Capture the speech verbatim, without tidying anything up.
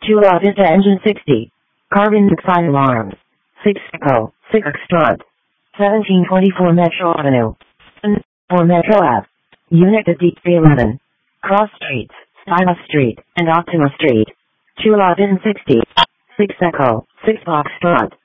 Chula Vista Engine sixty. Carbon Fire Alarms. six Echo. six Strut. seventeen twenty-four Metro Avenue. four Metro Ave. Unit fifty-three eleven. Cross Streets, Styla Street, and Optima Street. Chula Vista sixty. six Echo. six Foxtrot.